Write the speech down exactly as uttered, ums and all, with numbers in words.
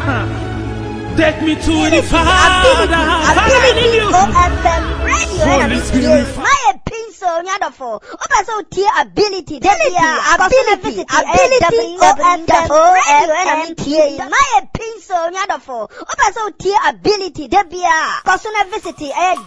Take me to the Father. Ability O F M radio. Holy Spirit. My pencil nyadofo. Opa so tie ability. Ability. Ability O F M radio. My pencil nyadofo. Opa so tie ability. Debia. Personal visit.